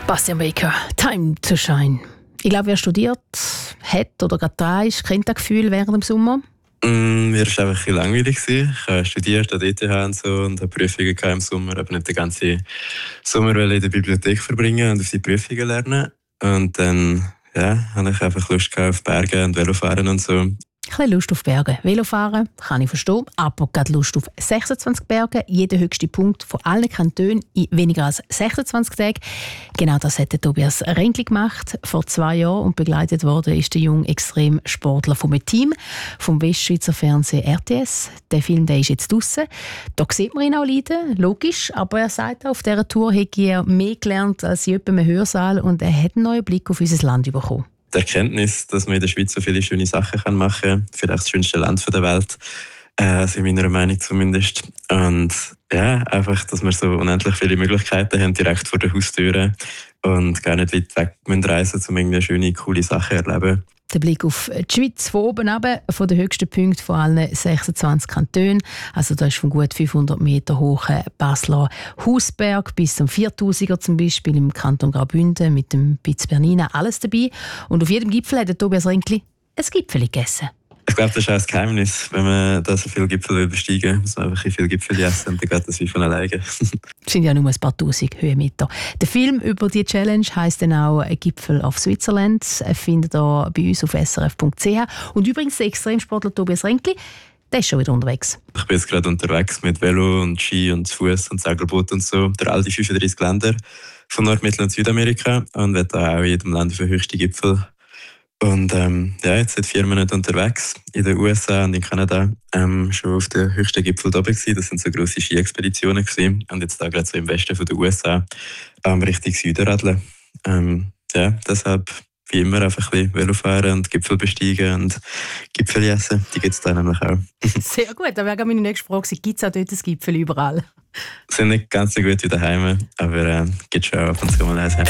Bastian Baker, Time to Shine. Ich glaube, wer studiert hat oder gerade dran ist, kennt das Gefühl während dem Sommer. Mir war es einfach ein bisschen langweilig. Ich habe studiert an der ETH und so und habe Prüfungen im Sommer, aber nicht den ganzen Sommer in der Bibliothek verbringen und auf die Prüfungen lernen. Und dann habe ich einfach Lust auf Berge und Velofahren und so. Ein bisschen Lust auf Berge. Velofahren kann ich verstehen, aber gerade Lust auf 26 Berge, jeder höchste Punkt von allen Kantonen in weniger als 26 Tagen. Genau das hat Tobias Renkli gemacht vor 2 Jahren und begleitet worden ist der junge Extremsportler vom Team vom Westschweizer Fernsehen RTS. Der Film der ist jetzt draussen. Da sieht man ihn auch leiden, logisch, aber er sagt auch, auf dieser Tour hätte er mehr gelernt als in etwa einem Hörsaal und er hat einen neuen Blick auf unser Land bekommen. Die Erkenntnis, dass man in der Schweiz so viele schöne Sachen machen kann, vielleicht das schönste Land der Welt, also in meiner Meinung zumindest. Und einfach, dass wir so unendlich viele Möglichkeiten haben, direkt vor der Haustür und gar nicht weit weg reisen müssen, um irgendwie schöne, coole Sachen zu erleben. Der Blick auf die Schweiz von oben runter, von den höchsten Punkten von allen 26 Kantonen. Also da ist von gut 500 Meter hohen Basler Hausberg bis zum 4000er zum Beispiel im Kanton Graubünden mit dem Piz Bernina alles dabei. Und auf jedem Gipfel hat Tobias Renkli ein Gipfel gegessen. Ich glaube, das ist auch ein Geheimnis. Wenn man da so viele Gipfel übersteigen, muss man einfach viele Gipfel essen und dann geht das wie von alleine. Das sind ja nur ein paar tausend Höhenmeter. Der Film über die Challenge heisst dann auch «Gipfel of Switzerland». Findet ihr bei uns auf srf.ch. Und übrigens, der Extremsportler Tobias Renkli, der ist schon wieder unterwegs. Ich bin jetzt gerade unterwegs mit Velo und Ski und Fuß und Segelboot und so. Durch all die 35 Länder von Nord-, Mittel- und Südamerika. Und werde da auch in jedem Land auf den höchsten Gipfel. Und jetzt seit 4 Monaten unterwegs in den USA und in Kanada. Schon auf den höchsten Gipfel oben gewesen. Das sind so grosse Ski-Expeditionen gewesen. Und jetzt da gerade so im Westen von den USA Richtung Süden radeln. Deshalb wie immer einfach ein bisschen Velofahren und Gipfel besteigen und Gipfel essen. Die gibt es da nämlich auch. Sehr gut, da wäre meine nächste Frage. Gibt es auch dort ein Gipfel überall? Sind nicht ganz so gut wie daheim, aber gibt schon ab und zu mal eins.